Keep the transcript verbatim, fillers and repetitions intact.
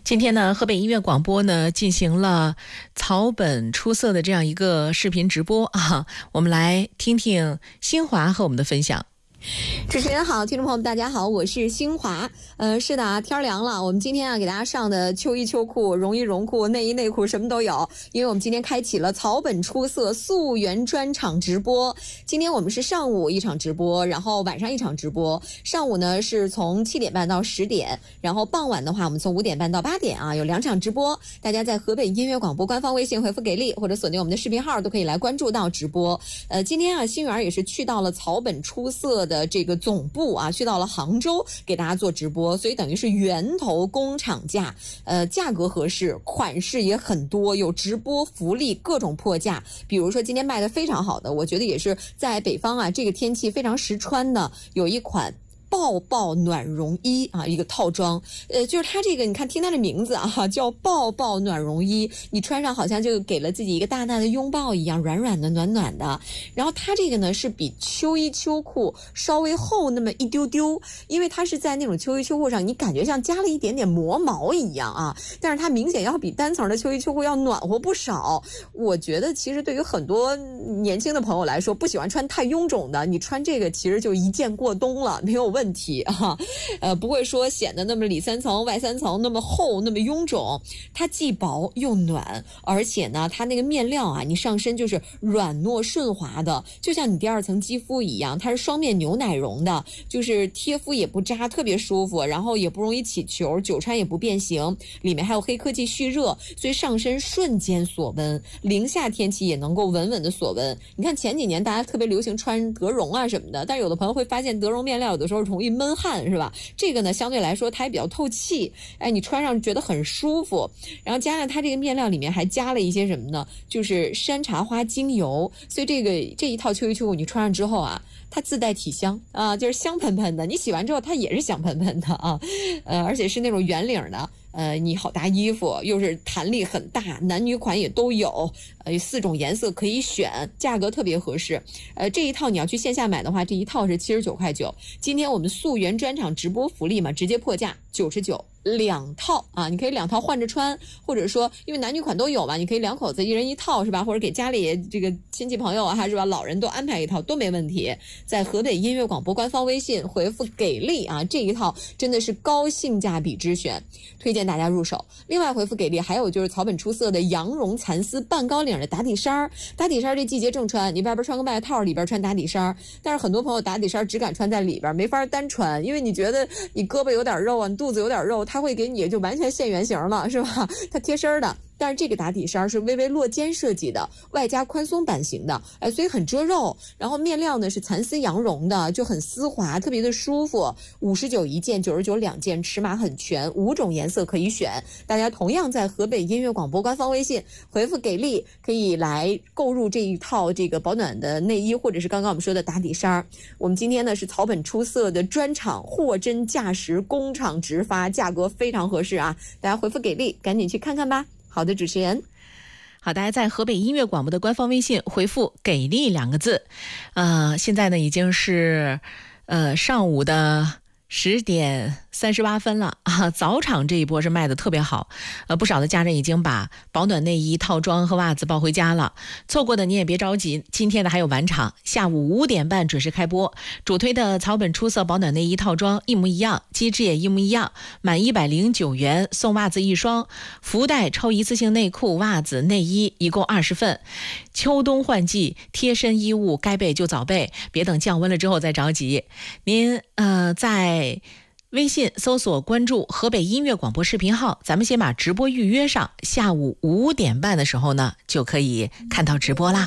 今天呢，河北音乐广播呢进行了草本出色的这样一个视频直播啊，我们来听听新华和我们的分享。 主持人好，听众朋友们大家好，我是新华。呃，是的啊，天凉了，我们今天啊给大家上的秋衣秋裤、绒衣绒裤、内衣内裤什么都有，因为我们今天开启了草本出色溯源专场直播。今天我们是上午一场直播，然后晚上一场直播。上午呢是从七点半到十点，然后傍晚的话我们从五点半到八点啊，有两场直播。大家在河北音乐广播官方微信回复给力，或者锁定我们的视频号都可以来关注到直播。呃，今天啊新源也是去到了草本出色的这个总部啊，去到了杭州给大家做直播，所以等于是源头工厂价，呃，价格合适，款式也很多，有直播福利，各种破价。比如说今天卖的非常好的，我觉得也是在北方啊这个天气非常实穿的，有一款抱抱暖绒衣啊，一个套装，呃，就是它这个，你看听它的名字啊，叫抱抱暖绒衣，你穿上好像就给了自己一个大大的拥抱一样，软软的、暖暖的。然后它这个呢是比秋衣秋裤稍微厚那么一丢丢，因为它是在那种秋衣秋裤上，你感觉像加了一点点磨毛一样啊，但是它明显要比单层的秋衣秋裤要暖和不少。我觉得其实对于很多年轻的朋友来说，不喜欢穿太臃肿的，你穿这个其实就一件过冬了，没有问题。问题啊，呃，不会说显得那么里三层外三层那么厚那么臃肿，它既薄又暖，而且呢，它那个面料啊，你上身就是软糯顺滑的，就像你第二层肌肤一样，它是双面牛奶绒的，就是贴肤也不扎，特别舒服，然后也不容易起球，久穿也不变形，里面还有黑科技蓄热，所以上身瞬间锁温，零下天气也能够稳稳的锁温。你看前几年大家特别流行穿德绒啊什么的，但是有的朋友会发现德绒面料有的时候容易闷汗，是吧？这个呢相对来说它也比较透气，哎，你穿上觉得很舒服。然后加上它这个面料里面还加了一些什么呢？就是山茶花精油，所以这个这一套秋衣秋裤你穿上之后啊，它自带体香啊，就是香喷喷的。你洗完之后它也是香喷喷的啊，呃，而且是那种圆领的。呃，你好搭衣服，又是弹力很大，男女款也都有，呃，四种颜色可以选，价格特别合适。呃，这一套你要去线下买的话，这一套是七十九块九。今天我们溯源专场直播福利嘛，直接破价九十九。两套啊，你可以两套换着穿，或者说因为男女款都有嘛，你可以两口子一人一套是吧？或者给家里这个亲戚朋友啊是吧，老人都安排一套都没问题。在河北音乐广播官方微信回复给力啊，这一套真的是高性价比之选，推荐大家入手。另外回复给力还有就是草本出色的羊绒蚕丝半高领的打底衫，打底衫这季节正穿，你外边穿个外套，里边穿打底衫，但是很多朋友打底衫只敢穿在里边，没法单穿，因为你觉得你胳膊有点肉啊，你肚子有点肉，它会给你就完全现原形了，是吧？它贴身的。但是这个打底衫是微微落肩设计的，外加宽松版型的，哎，所以很遮肉。然后面料呢是蚕丝羊绒的，就很丝滑，特别的舒服。五十九一件，九十九两件，尺码很全，五种颜色可以选。大家同样在河北音乐广播官方微信回复给力，可以来购入这一套这个保暖的内衣，或者是刚刚我们说的打底衫。我们今天呢是草本出色的专场，货真价实，工厂直发，价格非常合适啊！大家回复给力，赶紧去看看吧。好的，主持人。 好，大家在河北音乐广播的官方微信回复给力两个字。呃，现在呢已经是呃上午的十点三十八分了啊！早场这一波是卖的特别好，呃，不少的家人已经把保暖内衣、套装和袜子抱回家了。错过的你也别着急，今天的还有晚场，下午五点半准时开播。主推的草本出色保暖内衣套装一模一样，机制也一模一样，满一百零九元送袜子一双，福袋抽一次性内裤、袜子、内衣，一共二十份。秋冬换季，贴身衣物该备就早备，别等降温了之后再着急。您呃在微信搜索关注河北音乐广播视频号，咱们先把直播预约上，下午五点半的时候呢就可以看到直播啦。